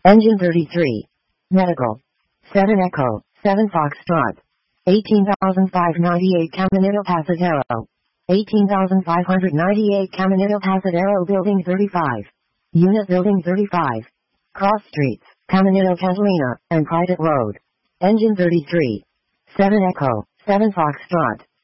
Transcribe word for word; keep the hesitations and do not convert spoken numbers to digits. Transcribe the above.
Engine thirty-three. Medical. seven Echo, seven Foxtrot. eighteen thousand five hundred ninety-eight Caminito Pasadero. eighteen thousand five hundred ninety-eight Caminito Pasadero Building thirty-five. Unit Building thirty-five. Cross Streets, Caminito Catalina, and Private Road. Engine thirty-three. seven Echo, seven Foxtrot.